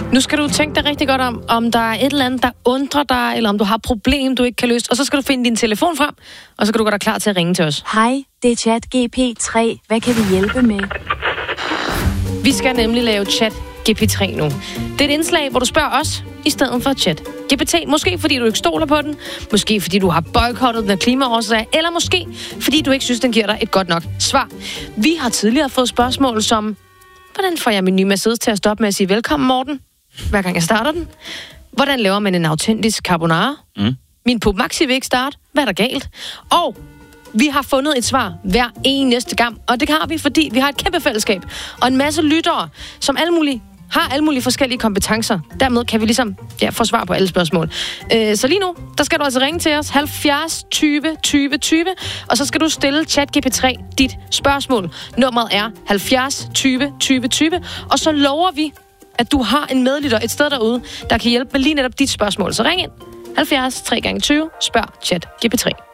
Nu skal du tænke dig rigtig godt om der er et eller andet, der undrer dig, eller om du har et problem, du ikke kan løse. Og så skal du finde din telefon frem, og så kan du gøre dig klar til at ringe til os. Hej, det er ChatGPT. Hvad kan vi hjælpe med? Vi skal nemlig lave ChatGPT nu. Det er et indslag, hvor du spørger os, i stedet for ChatGPT. Måske fordi du ikke stoler på den, måske fordi du har boykottet den af klimaårsager, eller måske fordi du ikke synes, den giver dig et godt nok svar. Vi har tidligere fået spørgsmål som, hvordan får jeg min nye Mercedes til at stoppe med at sige velkommen, Morten? Hver gang jeg starter den. Hvordan laver man en autentisk carbonara? Min Pup Maxi vil ikke starte. Hvad er der galt? Og vi har fundet et svar hver eneste gang. Og det har vi, fordi vi har et kæmpe fællesskab. Og en masse lyttere, som har alle mulige forskellige kompetencer. Dermed kan vi ligesom få svar på alle spørgsmål. Så lige nu, der skal du altså ringe til os 70 20 20 20, og så skal du stille ChatGPT dit spørgsmål. Nummeret er 70 20 20 20, og så lover vi, at du har en medlytter et sted derude, der kan hjælpe med lige netop dit spørgsmål. Så ring ind 70 3x20, spørg ChatGPT.